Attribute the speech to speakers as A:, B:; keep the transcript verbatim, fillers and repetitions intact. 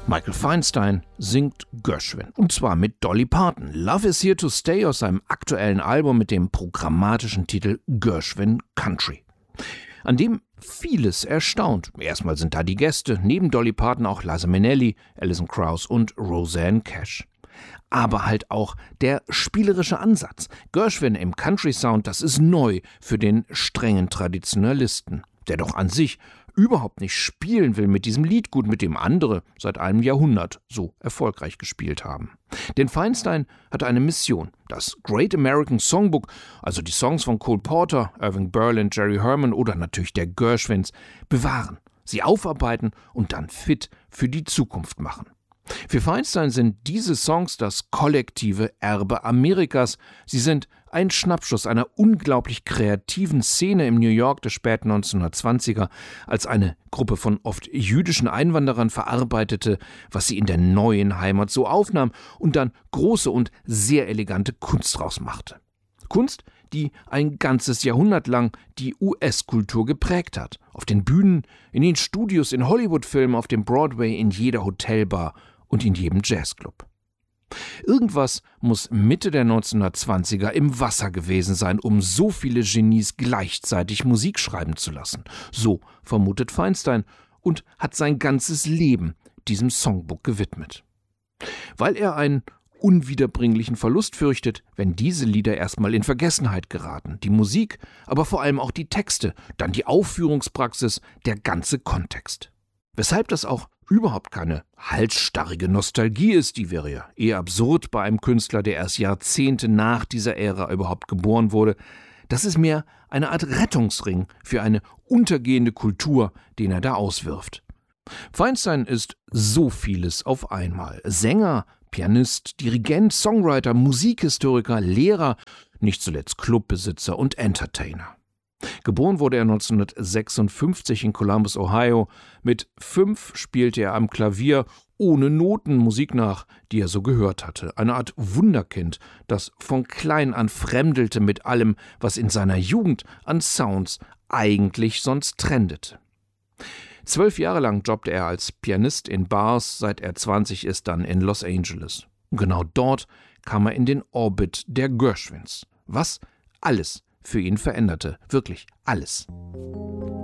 A: Michael Feinstein singt Gershwin, und zwar mit Dolly Parton. Love is Here to Stay aus seinem aktuellen Album mit dem programmatischen Titel Gershwin Country, an dem vieles erstaunt. Erstmal sind da die Gäste, neben Dolly Parton auch Liza Minnelli, Alison Krauss und Rosanne Cash. Aber halt auch der spielerische Ansatz. Gershwin im Country-Sound, das ist neu für den strengen Traditionalisten, der doch an sich überhaupt nicht spielen will mit diesem Liedgut, mit dem andere seit einem Jahrhundert so erfolgreich gespielt haben. Denn Feinstein hatte eine Mission: das Great American Songbook, also die Songs von Cole Porter, Irving Berlin, Jerry Herman oder natürlich der Gershwins, bewahren, sie aufarbeiten und dann fit für die Zukunft machen. Für Feinstein sind diese Songs das kollektive Erbe Amerikas. Sie sind ein Schnappschuss einer unglaublich kreativen Szene im New York des späten neunzehnhundertzwanziger, als eine Gruppe von oft jüdischen Einwanderern verarbeitete, was sie in der neuen Heimat so aufnahm und dann große und sehr elegante Kunst draus machte. Kunst, die ein ganzes Jahrhundert lang die U S-Kultur geprägt hat. Auf den Bühnen, in den Studios, in Hollywood-Filmen, auf dem Broadway, in jeder Hotelbar und in jedem Jazzclub. Irgendwas muss Mitte der neunzehnhundertzwanziger im Wasser gewesen sein, um so viele Genies gleichzeitig Musik schreiben zu lassen. So vermutet Feinstein und hat sein ganzes Leben diesem Songbook gewidmet. Weil er einen unwiederbringlichen Verlust fürchtet, wenn diese Lieder erstmal in Vergessenheit geraten. Die Musik, aber vor allem auch die Texte, dann die Aufführungspraxis, der ganze Kontext. Weshalb das auch überhaupt keine halsstarrige Nostalgie ist, die wäre ja eher absurd bei einem Künstler, der erst Jahrzehnte nach dieser Ära überhaupt geboren wurde. Das ist mehr eine Art Rettungsring für eine untergehende Kultur, den er da auswirft. Feinstein ist so vieles auf einmal: Sänger, Pianist, Dirigent, Songwriter, Musikhistoriker, Lehrer, nicht zuletzt Clubbesitzer und Entertainer. Geboren wurde er neunzehnhundertsechsundfünfzig in Columbus, Ohio. Mit fünf spielte er am Klavier ohne Noten Musik nach, die er so gehört hatte. Eine Art Wunderkind, das von klein an fremdelte mit allem, was in seiner Jugend an Sounds eigentlich sonst trendete. Zwölf Jahre lang jobbte er als Pianist in Bars, seit er zwanzig ist, dann in Los Angeles. Und genau dort kam er in den Orbit der Gershwins, was alles für ihn veränderte. Wirklich alles.